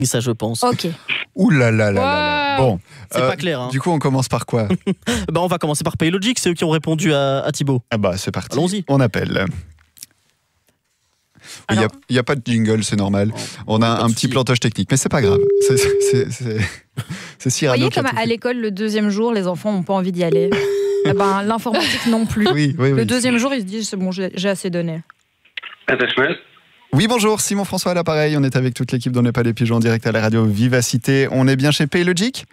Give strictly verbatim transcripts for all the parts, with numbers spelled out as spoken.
ça, je pense. Ok. Ouh là là là là là. Bon, C'est euh, pas clair. Hein. Du coup, on commence par quoi? Bah, on va commencer par Paylogic, c'est eux qui ont répondu à, à Thibaut. Ah bah, c'est parti. Allons-y. On appelle. Il n'y a, il y a pas de jingle, c'est normal. On a un petit plantage technique, mais c'est pas grave. C'est, c'est, c'est, c'est Cyrano. Vous voyez qui a comme tout à fait. l'école, le deuxième jour, les enfants n'ont pas envie d'y aller. Eh ben, l'informatique non plus. Oui, oui, Le oui. deuxième jour, ils se disent c'est bon, j'ai, j'ai assez donné. Oui, bonjour, Simon François à l'appareil. On est avec toute l'équipe d'On n'est pas des pigeons en direct à la radio Vivacité. On est bien chez Paylogic?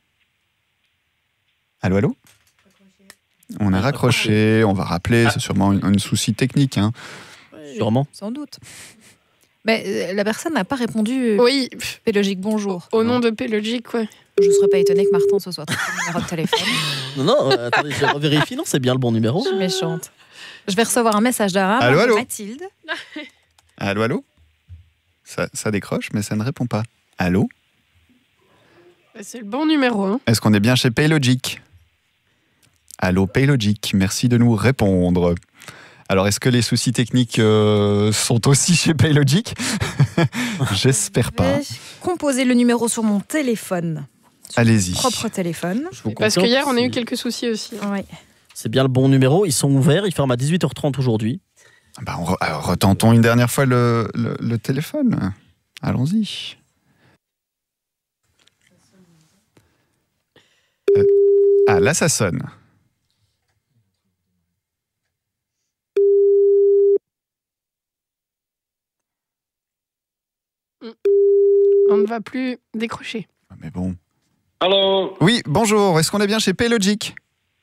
Allô, allô? On a raccroché, on va rappeler, c'est sûrement un, un souci technique. Hein. Sûrement. Sans doute. Mais euh, la personne n'a pas répondu. Oui, Paylogic, bonjour. au nom de Paylogic, ouais. Je ne serais pas étonnée que Martin se soit trompé de numéro de téléphone. Non, non, euh, attendez, je vérifie. Non, c'est bien le bon numéro. Je suis méchante. Je vais recevoir un message d'Aram. Allô, allô? Mathilde. Allô, allô? Ça, ça décroche, mais ça ne répond pas. Allô? C'est le bon numéro. Hein. Est-ce qu'on est bien chez Paylogic? Allô, Paylogic, merci de nous répondre. Alors, est-ce que les soucis techniques euh, sont aussi chez Paylogic? J'espère pas. Je vais composer le numéro sur mon téléphone. Sur Allez-y. mon propre téléphone. Je vous Parce confirme, qu'hier, on a eu c'est- quelques soucis aussi. hein. Oui. C'est bien le bon numéro. Ils sont ouverts. Ils ferment à dix-huit heures trente aujourd'hui. Bah, on re- alors, retentons une dernière fois le, le, le téléphone. Allons-y. Euh, ah, là, ça sonne. On ne va plus décrocher. Mais bon. Hallo, Oui, bonjour. Est-ce qu'on est bien chez Paylogic?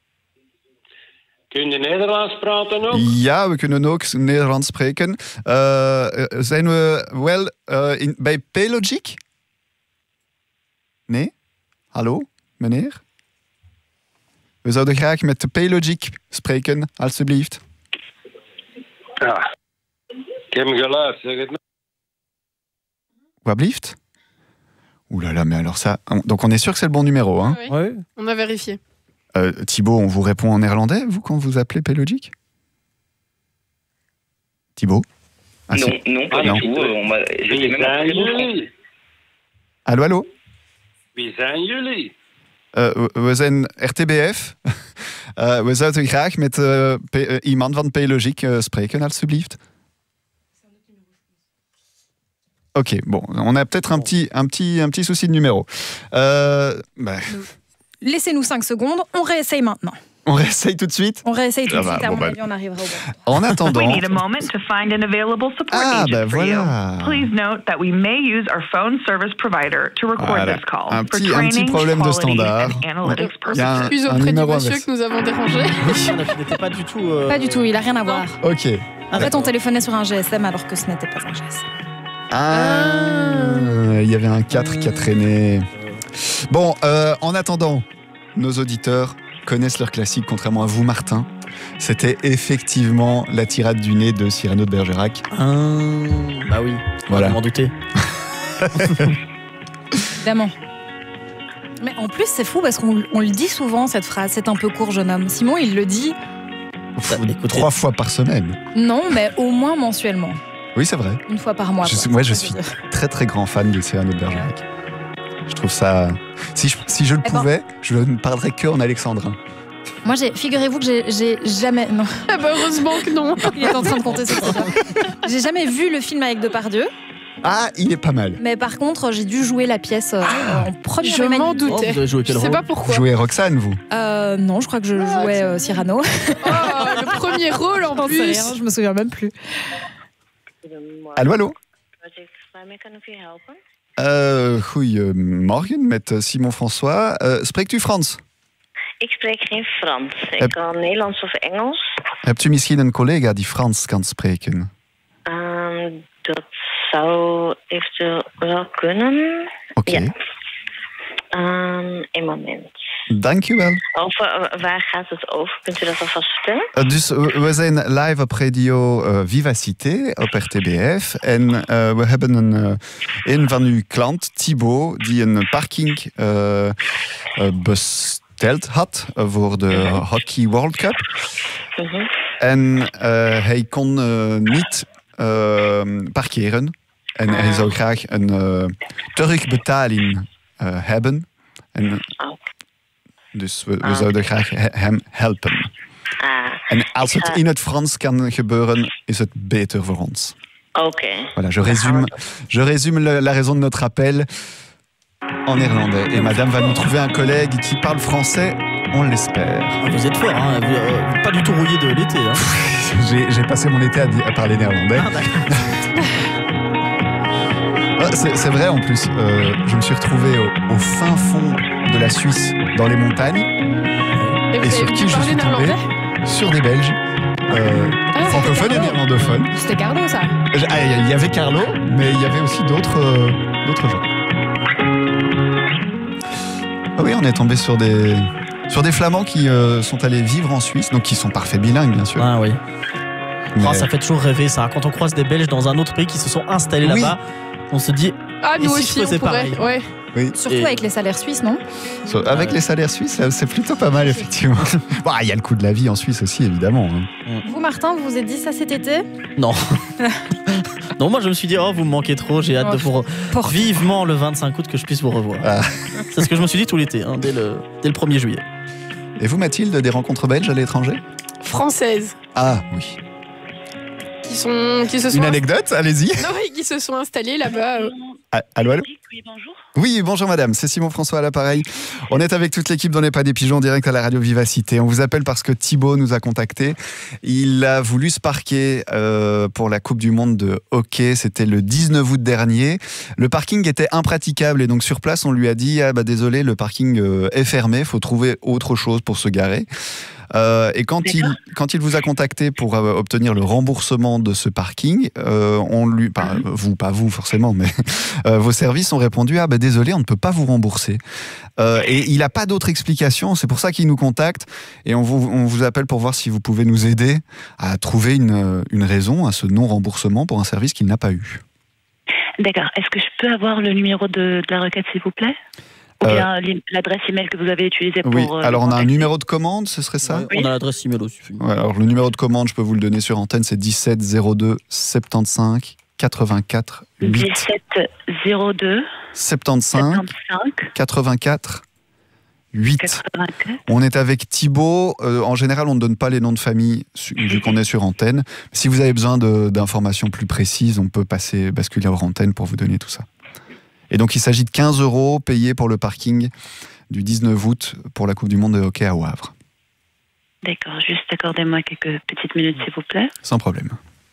kun je Nederlands praten ook? Ja, we kunnen ook Nederlands spreken. Uh, zijn we wel uh, in, bij Paylogic? Nee? Hallo, meneer? We zouden graag met de Paylogic spreken, alstublieft. Ja. Ik heb hem geluid, zeg het maar. Wat blieft? Ouh là là, mais alors ça... on- donc on est sûr que c'est le bon numéro, hein? Oui, Ouais. on a vérifié. Euh, Thibaut, on vous répond en néerlandais, vous, quand vous appelez Paylogic? Thibaut? Ah, Non, c'est- non, pas Ah, du non. tout. euh, On m'a... J'étais Wie même zijn appris au français. jullie? Allô, allô? Wie zijn jullie? Uh, we- we zijn R T B F. Uh, we zouden graag met uh, P- uh, iemand van Paylogic uh, spreken, alstublieft. Ok, bon, on a peut-être un petit, un, petit, un petit souci de numéro. Euh, bah, Laissez-nous cinq secondes. On réessaye maintenant. on réessaye tout de suite. On réessaye tout de Ça va, suite. À bon, mon bah. avis, on arrivera au bon. En attendant... We need a moment to find an available support Ah, agent ben for you. voilà. Please note that we may use our phone service provider to record Voilà. this call Un for petit, un petit training, problème de quality, standard. and analytics Il y a un, Excuse un auprès du numéro monsieur inversé. que nous avons dérangé. Il n'était pas du tout. euh, Pas du tout, il a rien à voir. Ok. En fait, on téléphonait sur un G S M alors que ce n'était pas un G S M. Ah, il y avait un quatre qui a traîné. Bon, euh, en attendant, nos auditeurs connaissent leur classique, contrairement à vous, Martin. C'était effectivement la tirade du nez de Cyrano de Bergerac. Ah, bah oui. Voilà. Je m'en doutais. Évidemment. Mais en plus, c'est fou parce qu'on on le dit souvent, cette phrase. C'est un peu court, jeune homme. Simon, il le dit, Ça, écoutez, Trois fois par semaine. non, mais au moins mensuellement. Oui, c'est vrai. Une fois par mois. Je quoi. suis- moi, je Ça suis veut dire. très très grand fan de Cyrano de Bergerac. Je trouve ça... Si je, si je le Eh ben- pouvais, je ne parlerais que en alexandrin. Moi, j'ai, figurez-vous que j'ai, j'ai jamais. Non, Ah bah, heureusement que non. il est en train de compter sur ça. J'ai jamais vu le film avec Depardieu, Ah, il est pas mal. mais par contre, j'ai dû jouer la pièce euh, en première Je m'en humanité. oh, vous doutais. avez joué Je quel sais rôle pas Vous pourquoi. jouez Roxane, vous? Euh, non, je crois que je jouais euh, Cyrano. Oh, le premier rôle en J'en sais plus. rien, je me souviens même plus. Allô, allô? Waarmee kan ik u helpen? Uh, goedemorgen, met uh, Simon François. Uh, spreekt u Frans? Ik spreek geen Frans. Ik Heb- kan Nederlands of Engels. Hebt u misschien een collega die Frans kan spreken? Ehm, dat zou eventueel wel kunnen. Oké, Ja. Ehm, een moment. dank u wel. Over, waar gaat het over? Kunt u dat alvast vertellen? Uh, dus we, we zijn live op radio uh, Vivacité, op R T B F. En uh, we hebben een, uh, een van uw klant, Thibaut, die een parking uh, uh, besteld had voor de Hockey World Cup. Mhm. En uh, hij kon uh, niet uh, parkeren. En hij zou graag een uh, terugbetaling uh, hebben. En, dus we, we zouden graag he- hem helpen. Ah, En als het in het Frans kan gebeuren, is het beter voor ons. oké. Okay. Voilà, je résume, je résume le, la raison de notre appel en néerlandais. Et madame va nous trouver un collègue qui parle français, on l'espère. Ah, vous êtes fort, hein. Vous, euh, pas du tout rouillé de l'été. Hein. J'ai, j'ai passé mon été à, à parler néerlandais. Ah, Ah, c'est, c'est vrai en plus, euh, je me suis retrouvé au, au fin fond de la Suisse, dans les montagnes, Et, et sur vous qui je parlez suis tombé néerlandais? sur des Belges, euh, Ah, francophones et Carlo. néerlandophones. C'était Carlo, ça. Ah, il y avait Carlo, mais il y avait aussi d'autres, euh, d'autres gens. Ah oui, on est tombé sur des, sur des Flamands qui euh, sont allés vivre en Suisse, donc qui sont parfaits bilingues, bien sûr. Ah oui. Mais- Oh, ça fait toujours rêver ça. Quand on croise des Belges dans un autre pays qui se sont installés Oui. là-bas, on se dit Ah, Et nous si je aussi, on faisais pourrait. pareil Ouais. Surtout Et- avec les salaires suisses, non? So- Avec les salaires suisses, c'est plutôt pas mal, effectivement. Bon, il y a le coût de la vie en Suisse aussi, évidemment. hein. Vous, Martin, vous vous êtes dit ça cet été? non. Non, moi je me suis dit, oh, vous me manquez trop, j'ai hâte Oh, de vous re- Pour... vivement le vingt-cinq août que je puisse vous revoir. Ah. C'est ce que je me suis dit tout l'été, hein, dès, le, dès le premier juillet. Et vous, Mathilde, des rencontres belges à l'étranger? Françaises. Ah oui. Qui, sont, qui se sont Une anecdote, allez-y. Non, oui, qui se sont installés là-bas. euh. Ah, allô, allô? Oui, bonjour. Oui, bonjour madame, c'est Simon François à l'appareil. On est avec toute l'équipe d'On n'est pas des pigeons, direct à la radio Vivacité. On vous appelle parce que Thibaut nous a contactés. Il a voulu se parquer euh, pour la Coupe du Monde de hockey. C'était le dix-neuf août dernier. Le parking était impraticable et donc sur place, on lui a dit ah bah désolé, le parking euh, est fermé, faut trouver autre chose pour se garer. Euh, et quand il, quand il vous a contacté pour euh, obtenir le remboursement de ce parking, euh, on lui, pas, vous, pas vous forcément, mais euh, vos services ont répondu ah ben désolé, on ne peut pas vous rembourser. Euh, et il n'a pas d'autre explication, c'est pour ça qu'il nous contacte et on vous, on vous appelle pour voir si vous pouvez nous aider à trouver une, une raison à ce non-remboursement pour un service qu'il n'a pas eu. D'accord. Est-ce que je peux avoir le numéro de, de la requête, s'il vous plaît? Ou Euh, bien l'e- l'adresse email que vous avez utilisée pour... Oui, euh, alors on a un contacter? numéro de commande, ce serait ça? Ouais, on a l'adresse email aussi. Ouais, alors le numéro de commande, je peux vous le donner sur antenne, c'est dix-sept zéro deux soixante-quinze quatre-vingt-quatre huit. dix-sept zéro deux soixante-quinze soixante-quinze quatre-vingt-quatre huit. quatre-vingt-quatre. On est avec Thibaut. Euh, en général, on ne donne pas les noms de famille su- vu qu'on est sur antenne. Si vous avez besoin de- d'informations plus précises, on peut passer, basculer hors antenne pour vous donner tout ça. Et donc, il s'agit de quinze euros payés pour le parking du dix-neuf août pour la Coupe du Monde de hockey à Wavre. D'accord, juste accordez-moi quelques petites minutes, s'il vous plaît. Sans problème.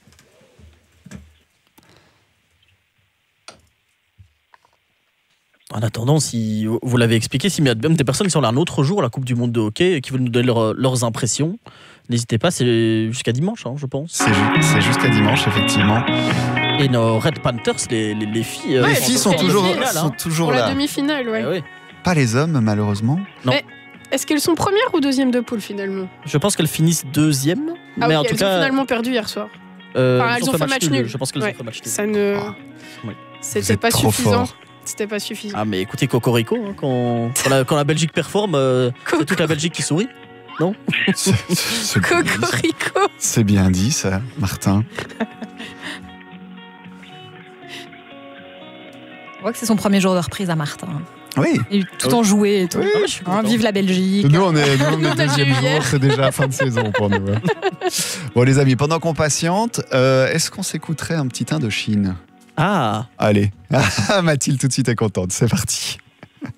En attendant, si vous l'avez expliqué, s'il y a même des personnes qui sont là un autre jour à la Coupe du Monde de hockey et qui veulent nous donner leur- leurs impressions, n'hésitez pas, c'est jusqu'à dimanche, hein, je pense. C'est ju- c'est jusqu'à dimanche, effectivement. Et nos Red Panthers, les, les, les filles... Ouais, Les elles filles sont sont toujours, qualifiées, sont toujours Pour la là. demi-finale, ouais. Eh oui. Pas les hommes, malheureusement. Est-ce qu'elles sont premières ou deuxième de poule finalement? Je pense qu'elles finissent deuxième, Ah mais oui, en tout elles ont cas, finalement perdu hier soir. euh, Enfin, elles ont fait match nul. Je pense qu'elles Ouais. ont fait match nul. Ça ne. Ah. Oui. Vous C'était êtes pas trop suffisant. fort. C'était pas suffisant. Ah mais écoutez, Cocorico, hein, quand, quand, la, quand la Belgique performe, euh, c'est toute la Belgique qui sourit. C'est- c'est- Cocorico. C'est bien dit, ça, Martin. On voit que c'est son premier jour de reprise à Martin. Oui. Et tout en joué et tout. Ah ouais, je suis Hein, content. vive la Belgique. Nous, on est, nous, on Nous, est on a deuxième vu jour, hier. c'est déjà fin de saison pour nous. hein. Bon, les amis, pendant qu'on patiente, euh, est-ce qu'on s'écouterait un petit Indochine? Ah Allez, Mathilde tout de suite est contente, c'est parti.